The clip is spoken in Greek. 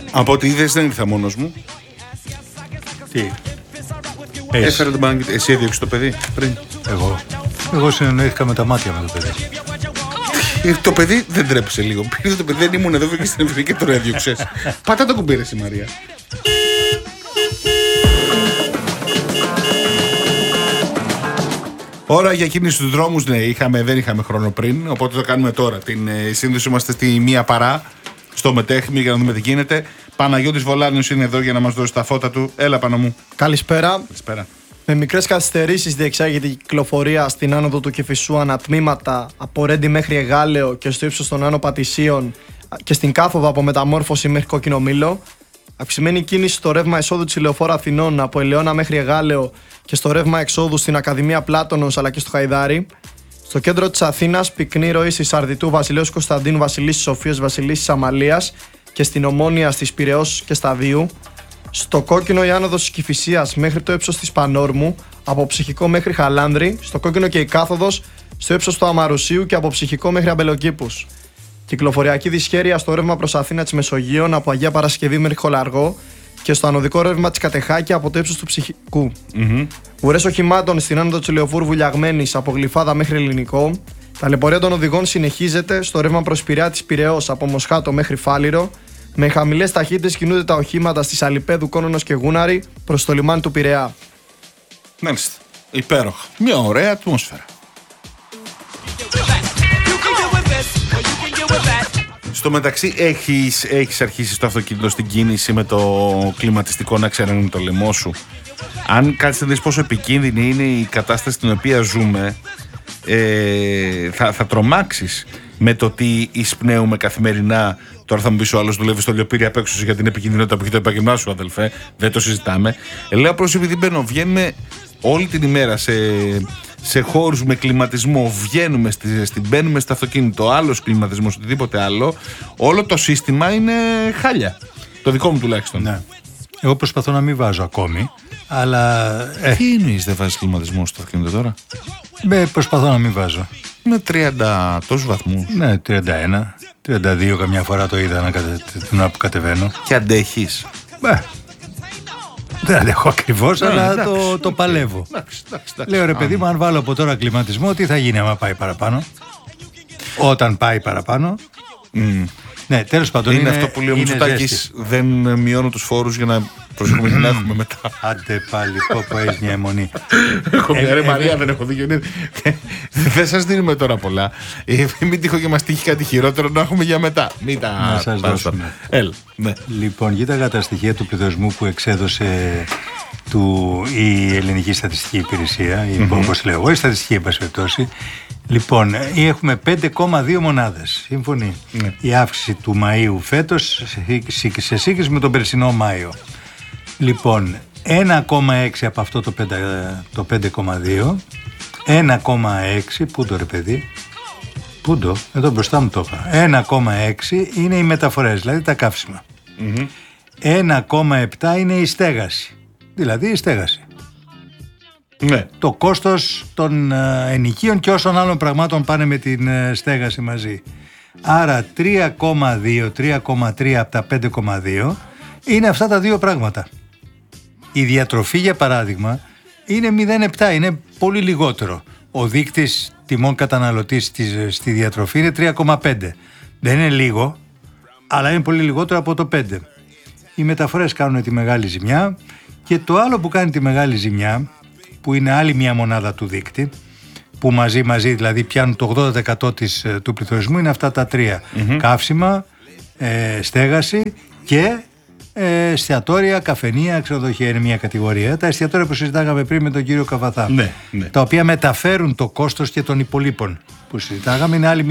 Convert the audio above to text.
Από ό,τι είδες δεν ήρθα μόνος μου. Τι? Έφερα τον Παναγιώτη. Εσύ έδιωξες το παιδί πριν? Εγώ συνεννοήθηκα με τα μάτια με το παιδί. Το παιδί δεν τρέπεσε λίγο. Πήρε το παιδί, δεν ήμουν εδώ και στην Ευρωπαϊκή και τώρα έδιωξες. Πατά το κουμπί, ρε Μαρία. Ώρα για κίνηση στους δρόμους, ναι, δεν είχαμε χρόνο πριν, οπότε το κάνουμε τώρα. Την σύνδεση είμαστε στη μία παρά, στο Μετέχμη, για να δούμε τι γίνεται. Παναγιώτης Βολάνιος είναι εδώ για να μας δώσει τα φώτα του. Έλα, Πανα μου. Καλησπέρα. Καλησπέρα. Με μικρές καθυστερήσεις διεξάγεται η κυκλοφορία στην άνοδο του Κηφισού ανατμήματα από Ρέντι μέχρι Εγάλεο και στο ύψος των Άνω Πατησίων και στην κάθοδο από Μεταμόρφωση μέχρι Κόκκινο Μήλο. Αυξημένη κίνηση στο ρεύμα εισόδου της Ηλεοφόρου Αθηνών από Ελαιώνα μέχρι Εγάλεο και στο ρεύμα εξόδου στην Ακαδημία Πλάτωνος αλλά και στο Χαϊδάρι. Στο κέντρο της Αθήνας, πυκνή ροή στη Σαρδιτού, Βασιλέως Κωνσταντίνου, Βασιλίσσης Σοφίας, Βασιλίσσης Αμαλίας και στην Ομόνια, στις Πειραιώς και Σταδίου. Στο Κόκκινο η άνοδος της Κηφισίας μέχρι το ύψος της Πανόρμου, από Ψυχικό μέχρι Χαλάνδρη. Στο Κόκκινο και η κάθοδος στο ύψος του Αμαρουσίου και από Ψυχικό μέχρι Αμπελοκήπους. Κυκλοφοριακή δυσχέρεια στο ρεύμα προς Αθήνα της Μεσογείων από Αγία Παρασκευή μέχρι Χολαργό και στο ανωδικό ρεύμα της Κατεχάκη από το ύψος του Ψυχικού. Ουρές οχημάτων στην άνοδο της Ηλεοφόρου Βουλιαγμένης από Γλυφάδα μέχρι Ελληνικό. Ταλαιπωρία των οδηγών συνεχίζεται στο ρεύμα προς Πειραιά της Πειραιώς από Μοσχάτο μέχρι Φάληρο. Με χαμηλές ταχύτητες κινούνται τα οχήματα στις Αλιπέδου, Κόνονος και Γούναρη προς το λιμάνι του Πειραιά. Μάλιστα. Υπέροχα. Μια ωραία ατμόσφαιρα. Στο μεταξύ έχεις αρχίσει στο αυτοκίνητο στην κίνηση με το κλιματιστικό να ξεραίνουν το λαιμό σου. Αν κάτσεις να δεις πόσο επικίνδυνη είναι η κατάσταση στην οποία ζούμε, θα τρομάξεις με το τι εισπνέουμε καθημερινά. Τώρα θα μου πεις ο άλλος δουλεύει στο λιοπύρι απ' έξω για την επικίνδυνοτητα που έχει το επάγγελμά σου, αδελφέ. Δεν το συζητάμε. Λέω απλώς επειδή βγαίνουμε όλη την ημέρα σε χώρους με κλιματισμό, μπαίνουμε στο αυτοκίνητο, άλλος κλιματισμός, οτιδήποτε άλλο, όλο το σύστημα είναι χάλια. Το δικό μου τουλάχιστον. Ναι. Εγώ προσπαθώ να μην βάζω ακόμη, αλλά... Τι εννοείς δεν βάζεις κλιματισμό στο αυτοκίνητο τώρα? Προσπαθώ να μην βάζω. Με 30 τόσους βαθμούς. Ναι, 31, 32 καμιά φορά το είδα την ώρα που κατεβαίνω. Και αντέχεις? Δεν αντέχω ακριβώς, αλλά το παλεύω. Εντάξει. Λέω ρε παιδί μου, αν βάλω από τώρα κλιματισμό, τι θα γίνει άμα πάει παραπάνω? Όταν πάει παραπάνω. Ναι, τέλος πάντων. Είναι αυτό που λέει ο Μητσοτάκης, δεν μειώνω τους φόρους για να προσέχουμε να έχουμε μετά. Άντε πάλι, πω έχεις μια αιμονή. Έχω μια ρε Μαρία, δεν έχω δίκιο. Δεν σας δίνουμε τώρα πολλά. Μην τύχω και μας τύχει κάτι χειρότερο να έχουμε για μετά. Μην τα να σας δώσουμε. Έλα, ναι. Λοιπόν, κοίταγα τα στοιχεία του πληθωρισμού που εξέδωσε η Ελληνική Στατιστική Υπηρεσία, όπως λέω εγώ, η Στατιστική Επασπεπτώση. Λοιπόν, έχουμε 5,2 μονάδες. Σύμφωνοι. Ναι. Η αύξηση του Μαΐου φέτος σε σύγκριση με τον περσινό Μάιο. Λοιπόν, 1,6 από αυτό το 5,2, 1,6, πού το ρε παιδί, πού το, εδώ μπροστά μου το είχα, 1,6 είναι οι μεταφορές, δηλαδή τα καύσιμα. 1,7 είναι η στέγαση, δηλαδή η στέγαση. Ναι. Το κόστος των ενοικίων και όσων άλλων πραγμάτων πάνε με την στέγαση μαζί. Άρα 3,2, 3,3 από τα 5,2 είναι αυτά τα δύο πράγματα. Η διατροφή, για παράδειγμα, είναι 0,7, είναι πολύ λιγότερο. Ο δείκτης τιμών καταναλωτής στη διατροφή είναι 3,5. Δεν είναι λίγο, αλλά είναι πολύ λιγότερο από το 5. Οι μεταφορές κάνουν τη μεγάλη ζημιά και το άλλο που κάνει τη μεγάλη ζημιά, που είναι άλλη μια μονάδα του δείκτη, που μαζί δηλαδή πιάνουν το 80% του πληθωρισμού, είναι αυτά τα τρία. Καύσιμα, στέγαση και εστιατόρια, καφενεία, ξενοδοχεία είναι μια κατηγορία. Τα εστιατόρια που συζητάγαμε πριν με τον κύριο Καβαθά, ναι. τα οποία μεταφέρουν το κόστος και των υπολείπων που συζητάγαμε, είναι άλλη